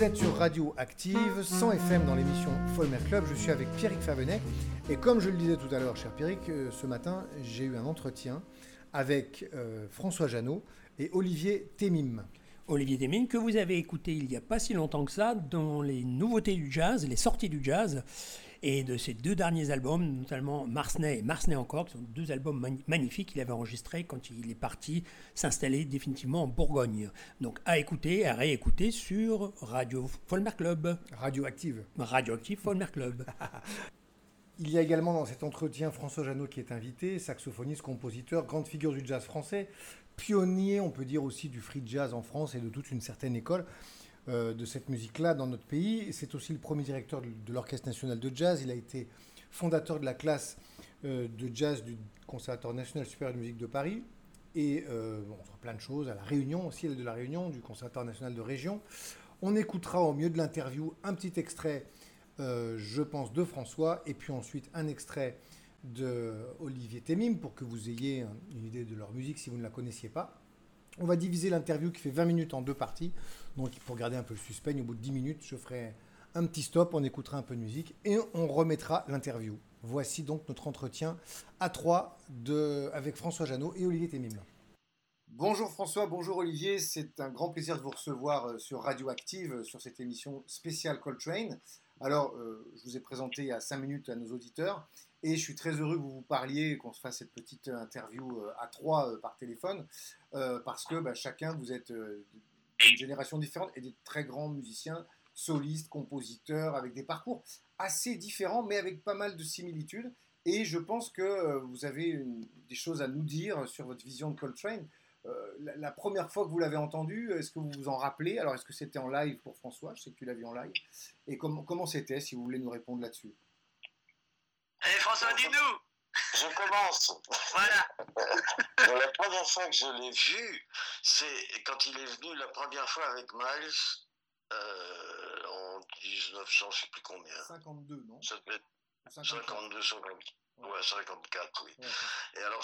êtes sur Radio Active, 100 FM dans l'émission Folmer Club. Je suis avec Pierrick Favenec. Et comme je le disais tout à l'heure, cher Pierrick, ce matin, j'ai eu un entretien avec François Jeannot et Olivier Temim. Olivier Temim, que vous avez écouté il n'y a pas si longtemps que ça, dans les nouveautés du jazz, les sorties du jazz, et de ses deux derniers albums, notamment Marsney et Marsney encore, qui sont deux albums magnifiques qu'il avait enregistrés quand il est parti s'installer définitivement en Bourgogne. Donc à écouter, à réécouter sur Radio Folmer Club. Radio Active. Radio Active Folmer Club. Il y a également dans cet entretien François Jeannot qui est invité, saxophoniste, compositeur, grande figure du jazz français, pionnier, on peut dire aussi du free jazz en France et de toute une certaine école de cette musique-là dans notre pays. C'est aussi le premier directeur de l'Orchestre national de jazz. Il a été fondateur de la classe de jazz du Conservatoire national supérieur de musique de Paris et entre plein de choses, à la Réunion aussi, de la Réunion, du Conservatoire national de région. On écoutera au milieu de l'interview un petit extrait, je pense, de François et puis ensuite un extrait de Olivier Temim pour que vous ayez une idée de leur musique si vous ne la connaissiez pas. On va diviser l'interview qui fait 20 minutes en deux parties. Donc pour garder un peu le suspense, au bout de 10 minutes, je ferai un petit stop, on écoutera un peu de musique et on remettra l'interview. Voici donc notre entretien à trois avec François Jeannot et Olivier Temim. Bonjour François, bonjour Olivier, c'est un grand plaisir de vous recevoir sur Radio Active, sur cette émission spéciale Coltrane. Alors, je vous ai présenté il y a 5 minutes à nos auditeurs et je suis très heureux que vous parliez, qu'on se fasse cette petite interview à trois par téléphone parce que chacun, vous êtes d'une génération différente et des très grands musiciens, solistes, compositeurs, avec des parcours assez différents mais avec pas mal de similitudes. Et je pense que vous avez des choses à nous dire sur votre vision de Coltrane. La première fois que vous l'avez entendu, est-ce que vous vous en rappelez? Alors, est-ce que c'était en live pour François? Je sais que tu l'as vu en live. Et comment c'était, si vous voulez nous répondre là-dessus? Allez, François, dis-nous! Je commence. Voilà. La première fois que je l'ai vu, c'est quand il est venu la première fois avec Miles en 1900, je ne sais plus combien. 52, non? Ça devait être 52, 54. Ouais, 54, oui. Ouais. Et alors,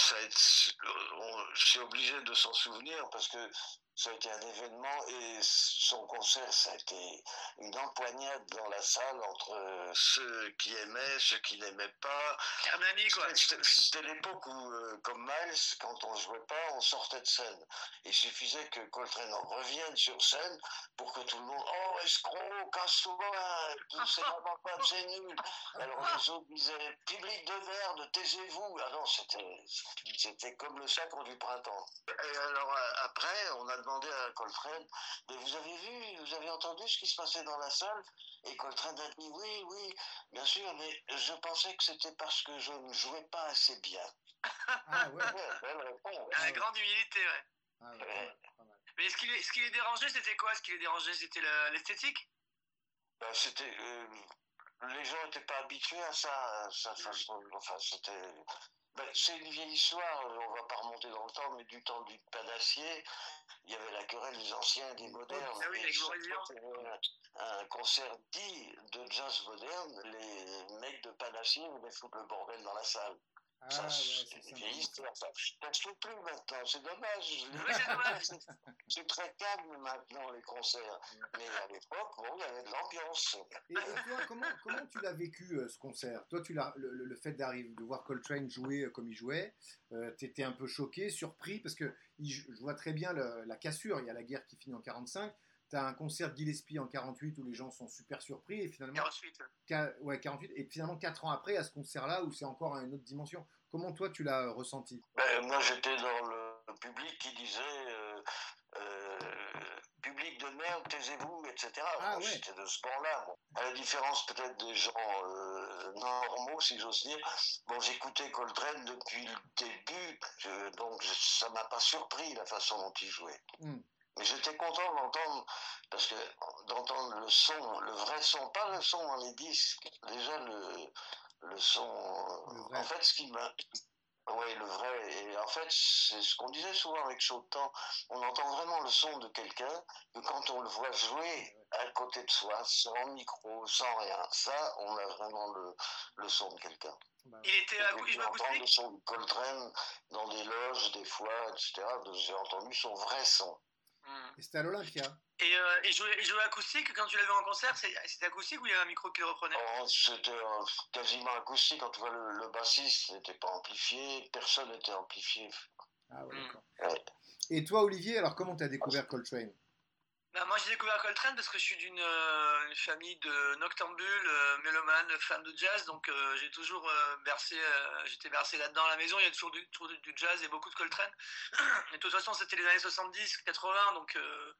je suis obligé de s'en souvenir parce que ça a été un événement et son concert, ça a été une empoignade dans la salle entre ceux qui aimaient, ceux qui n'aimaient pas. Hernani, quoi. C'était l'époque où, comme Miles, quand on ne jouait pas, on sortait de scène. Il suffisait que Coltrane revienne sur scène pour que tout le monde, oh, escroc, casse-toi, c'est vraiment pas, c'est nul. Alors les autres disaient, public de merde, taisez-vous. Ah non, c'était comme le sacre du printemps. Et alors après, on a demandé à Coltrane, mais vous avez entendu ce qui se passait dans la salle? Et Coltrane a dit, oui, bien sûr, mais je pensais que c'était parce que je ne jouais pas assez bien. Ah ouais. Belle réponse. La grande humilité, ouais. Ah ouais, pas mal. Mais ce qui les dérangeait, c'était quoi? Ce qui les dérangeait, c'était l'esthétique? C'était... les gens n'étaient pas habitués à ça, à sa façon... Enfin, c'était... c'est une vieille histoire, on ne va pas remonter dans le temps, mais du temps du pain d'acier, il y avait la querelle des anciens et des modernes. Ah oui, les glorifiants. Un concert dit de jazz moderne, les mecs de pain d'acier venaient foutre le bordel dans la salle. Ah Ça, ouais, c'est c'est une vieille histoire. Ça ne se fait plus maintenant, c'est dommage. Oui, c'est dommage. C'est très calme maintenant, les concerts. Mais à l'époque, bon, il y avait de l'ambiance. Et toi, comment tu l'as vécu ce concert? Toi, le fait de voir Coltrane jouer comme il jouait, t'étais un peu choqué, surpris, parce que je vois très bien la cassure. Il y a la guerre qui finit en 45. T'as un concert de Gillespie en 48 où les gens sont super surpris et finalement 48. 48 et finalement 4 ans après à ce concert-là où c'est encore à une autre dimension. Comment toi tu l'as ressenti? Moi j'étais dans le public qui disait public de merde, taisez-vous, etc. Ah, Moi, ouais. j'étais de ce banc-là. Bon. À la différence peut-être des gens normaux, si j'ose dire, bon, j'écoutais Coltrane depuis le début, donc ça m'a pas surpris la façon dont il jouait. Mais j'étais content d'entendre, parce que d'entendre le son, le vrai son, pas le son dans les disques, déjà le son. En fait, ce qui m'a. Oui, le vrai. Et en fait, c'est ce qu'on disait souvent avec Chautan. On entend vraiment le son de quelqu'un que quand on le voit jouer à côté de soi, sans micro, sans rien. Ça, on a vraiment le son de quelqu'un. Il était J'ai entendu le acoustique? son de Coltrane dans des loges, des fois, etc. J'ai entendu son vrai son. Et c'était à l'Olympia. Et jouer acoustique, quand tu l'as vu en concert, c'était acoustique ou il y avait un micro qui le reprenait? Oh, c'était quasiment acoustique. En tout cas, le bassiste n'était pas amplifié. Personne n'était amplifié. Ah ouais, d'accord. Ouais. Et toi, Olivier, alors comment tu as découvert Coltrane? Bah, moi, j'ai découvert Coltrane parce que je suis d'une une famille de noctambules, mélomanes, fans de jazz, donc j'ai toujours j'étais bercé là-dedans à la maison. Il y a toujours du jazz et beaucoup de Coltrane. Et de toute façon, c'était les années 70, 80, donc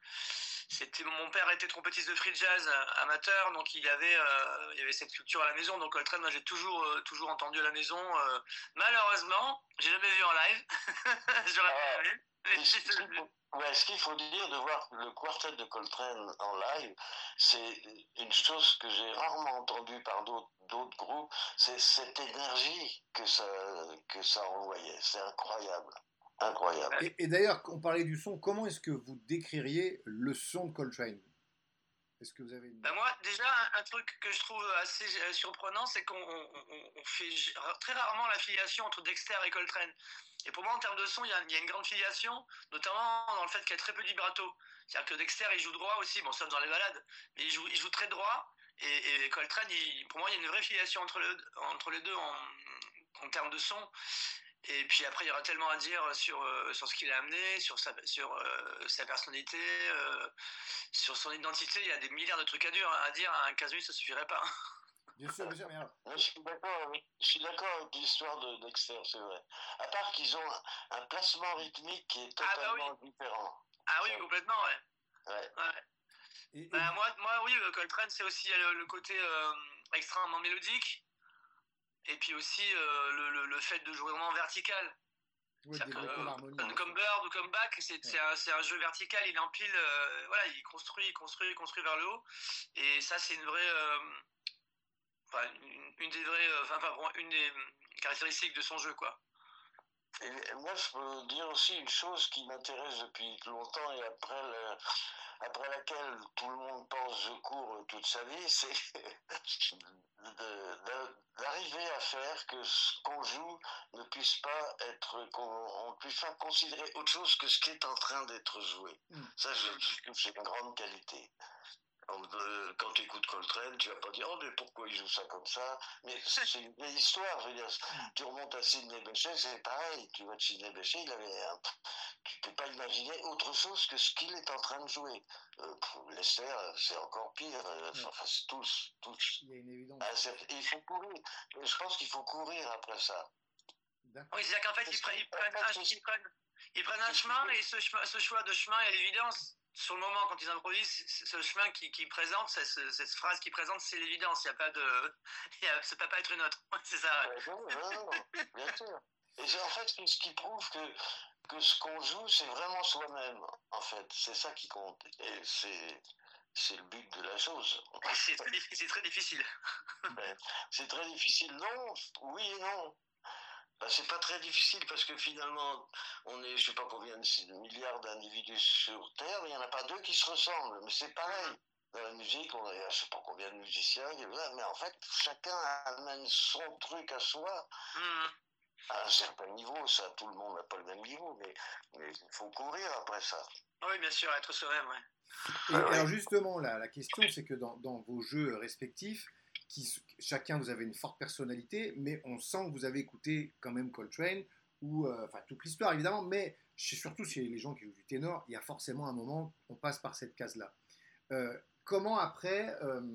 mon père était trompettiste de free jazz amateur, donc il y avait cette culture à la maison. Donc Coltrane, moi, j'ai toujours entendu à la maison. Malheureusement, j'ai jamais vu en live. J'aurais bien vu. Ouais, ce qu'il faut dire de voir le quartet de Coltrane en live, c'est une chose que j'ai rarement entendue par d'autres groupes, c'est cette énergie que ça envoyait. C'est incroyable. Incroyable. Et d'ailleurs, on parlait du son, comment est-ce que vous décririez le son de Coltrane? Est-ce que vous avez une... Bah moi, déjà, un truc que je trouve assez surprenant, c'est qu'on fait très rarement la filiation entre Dexter et Coltrane. Et pour moi, en termes de son, il y a une grande filiation, notamment dans le fait qu'il y a très peu de vibrato. C'est-à-dire que Dexter, il joue droit aussi, bon, sauf dans les balades, mais il joue très droit. Et Coltrane, pour moi, il y a une vraie filiation entre les deux en termes de son. Et puis après, il y aura tellement à dire sur ce qu'il a amené, sur sa personnalité, sur son identité. Il y a des milliards de trucs à dire. Un 15 minutes, ça suffirait pas. Bien sûr, mais alors... Je suis d'accord avec l'histoire de Dexter, c'est vrai. À part qu'ils ont un placement rythmique qui est totalement différent. Ah oui, complètement, ouais. Et moi, oui, Coltrane, c'est aussi le côté extrêmement mélodique. Et puis aussi le fait de jouer vraiment vertical. ouais, Comme Bird ou comme Bach, c'est un jeu vertical, il empile, voilà, il construit vers le haut. Et ça, c'est une vraie, une des caractéristiques de son jeu, quoi. Et moi, je peux dire aussi une chose qui m'intéresse depuis longtemps et après laquelle tout le monde pense je cours toute sa vie, c'est d'arriver à faire que ce qu'on joue ne puisse pas être, qu'on puisse pas considérer autre chose que ce qui est en train d'être joué. Ça, je trouve que c'est une grande qualité. Quand tu écoutes Coltrane, tu vas pas dire oh mais pourquoi il joue ça comme ça, mais c'est une vieille histoire. Je veux dire, tu remontes à Sidney Bechet, c'est pareil. Tu vois, Sidney Bechet, tu peux pas imaginer autre chose que ce qu'il est en train de jouer. Lester, c'est encore pire. Enfin, c'est tous. Il y a une évidence. Il faut courir. Je pense qu'il faut courir après ça. Oui, c'est-à-dire qu'en fait, ils prennent un chemin et ce choix de chemin est à l'évidence. Sur le moment, quand ils improvisent, ce chemin qui présente, cette phrase qui présente, c'est l'évidence. Il n'y a pas de. Ça peut pas être une autre. C'est ça. Ouais. Bien sûr. Et c'est en fait ce qui prouve que ce qu'on joue, c'est vraiment soi-même. En fait, c'est ça qui compte. Et c'est le but de la chose. C'est très difficile. C'est très difficile. Non, oui et non. C'est pas très difficile parce que finalement, on est, je sais pas combien de milliards d'individus sur Terre, mais il n'y en a pas deux qui se ressemblent. Mais c'est pareil. Dans la musique, on a, je sais pas combien de musiciens, mais en fait, chacun amène son truc à soi. À un certain niveau, ça, tout le monde n'a pas le même niveau, mais il faut courir après ça. Oui, bien sûr, être soi-même, ouais. Et alors justement, la question, c'est que dans vos jeux respectifs, chacun vous avez une forte personnalité, mais on sent que vous avez écouté quand même Coltrane, ou enfin toute l'histoire évidemment, mais surtout chez les gens qui jouent du ténor, il y a forcément un moment, on passe par cette case-là. Comment après,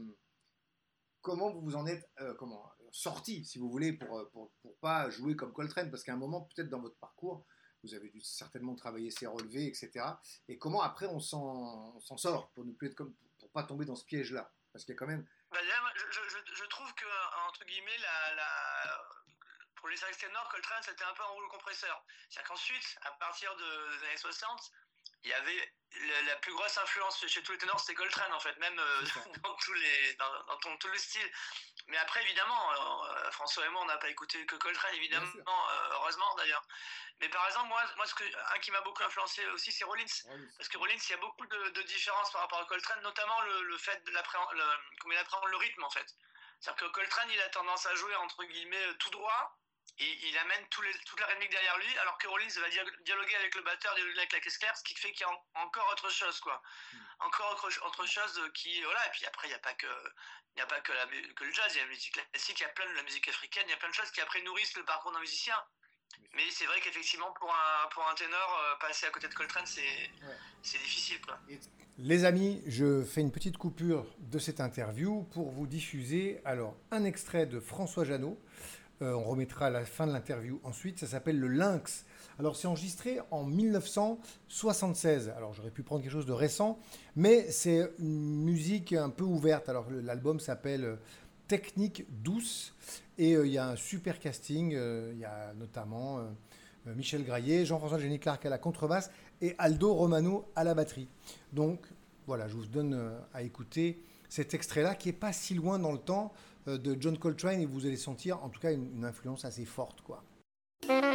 comment vous vous en êtes sorti, si vous voulez, pour pas jouer comme Coltrane, parce qu'à un moment, peut-être dans votre parcours, vous avez dû certainement travailler ses relevés, etc. Et comment après on s'en sort pour ne plus être pour pas tomber dans ce piège-là, parce qu'il y a quand même. Je trouve que entre guillemets pour les sax ténors, Coltrane c'était un peu un rouleau compresseur. C'est-à-dire qu'ensuite, à partir des années 60, il y avait la plus grosse influence chez tous les ténors, c'était Coltrane en fait, même dans tout le style. Mais après, évidemment, François et moi, on n'a pas écouté que Coltrane, évidemment, heureusement d'ailleurs. Mais par exemple, moi un qui m'a beaucoup influencé aussi, c'est Rollins. Parce que Rollins, il y a beaucoup de différences par rapport à Coltrane, notamment le fait de comment il appréhende le rythme en fait. C'est-à-dire que Coltrane, il a tendance à jouer entre guillemets tout droit, il amène toute la rythmique derrière lui, alors que Rollins va dialoguer avec le batteur, dialoguer avec la caisse claire, ce qui fait qu'il y a encore autre chose, quoi. Encore autre chose qui, voilà. Et puis après, il n'y a pas que le jazz, il y a la musique classique, il y a plein de la musique africaine, il y a plein de choses qui après nourrissent le parcours d'un musicien. Mais c'est vrai qu'effectivement, pour un ténor, passer à côté de Coltrane, c'est difficile, quoi. Les amis, je fais une petite coupure de cette interview pour vous diffuser alors un extrait de François Jeannot. On remettra à la fin de l'interview ensuite. Ça s'appelle Le Lynx. Alors, c'est enregistré en 1976. Alors, j'aurais pu prendre quelque chose de récent, mais c'est une musique un peu ouverte. Alors, l'album s'appelle Technique douce et il y a un super casting. Il y a notamment Michel Graillet, Jean-François Jenny Clark à la contrebasse et Aldo Romano à la batterie. Donc, voilà, je vous donne à écouter cet extrait-là qui n'est pas si loin dans le temps de John Coltrane et vous allez sentir en tout cas une influence assez forte, quoi.